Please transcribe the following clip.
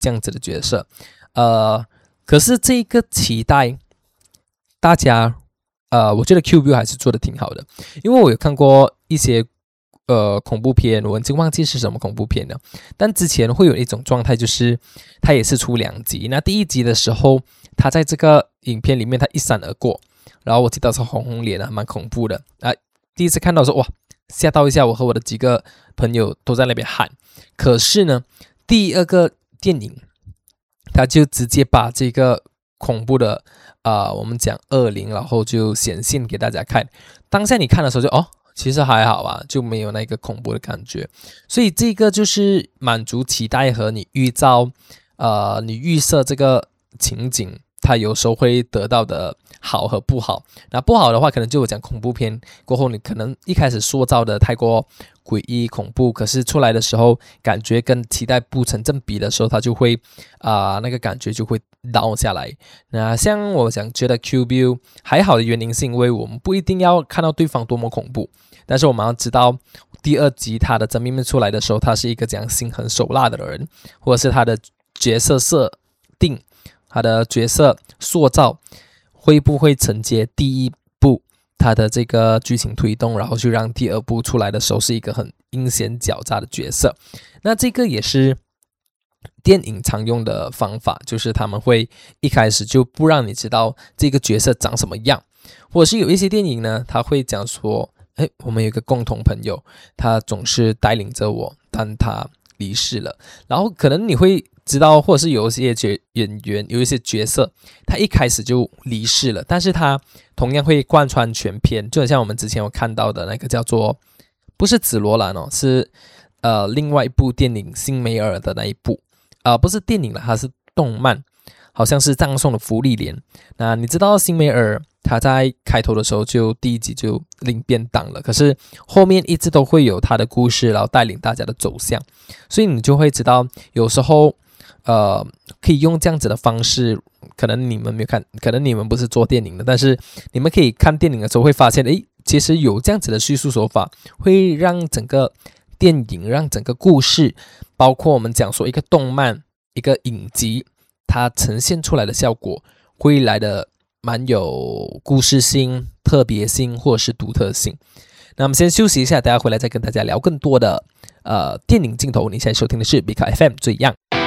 这样子的角色。可是这个期待，大家我觉得 Q View 还是做的挺好的，因为我有看过一些恐怖片，我已经忘记是什么恐怖片了。但之前会有一种状态，就是它也是出2集。那第1集的时候，它在这个影片里面它一闪而过，然后我记得是红红脸啊，蛮恐怖的啊。第一次看到说哇，吓到一下，我和我的几个朋友都在那边喊。可是呢，第2个电影，它就直接把这个恐怖的我们讲恶灵，然后就显现给大家看。当下你看的时候就其实还好吧，就没有那个恐怖的感觉。所以这个就是满足期待和你预设这个情景，它有时候会得到的好和不好。那不好的话，可能就我讲恐怖片过后，你可能一开始塑造的太过诡异恐怖，可是出来的时候感觉跟期待不成正比的时候，它就会那个感觉就会倒下来。那像我想觉得 Q View 还好的原因是因为我们不一定要看到对方多么恐怖，但是我们要知道第2集他的真面目出来的时候，他是一个这样心狠手辣的人，或者是他的角色设定，他的角色塑造会不会承接第1部他的这个剧情推动，然后就让第2部出来的时候是一个很阴险狡诈的角色。那这个也是电影常用的方法，就是他们会一开始就不让你知道这个角色长什么样，或者是有一些电影呢，他会讲说我们有一个共同朋友，他总是带领着我，但他离世了。然后可能你会知道，或者是有一些演员，有一些角色，他一开始就离世了，但是他同样会贯穿全片，就很像我们之前有看到的那个叫做不是紫罗兰是另外一部电影辛梅尔的那一部不是电影了，它是动漫，好像是葬送的芙莉莲。那你知道辛梅尔他在开头的时候就第1集就领便当了，可是后面一直都会有他的故事，然后带领大家的走向，所以你就会知道有时候可以用这样子的方式，可能你们没有看，可能你们不是做电影的，但是你们可以看电影的时候会发现其实有这样子的叙述手法，会让整个电影，让整个故事，包括我们讲说一个动漫，一个影集，它呈现出来的效果会来的蛮有故事性、特别性或者是独特性。那我们先休息一下，等下回来再跟大家聊更多的电影镜头。你现在收听的是 Bika FM 最样。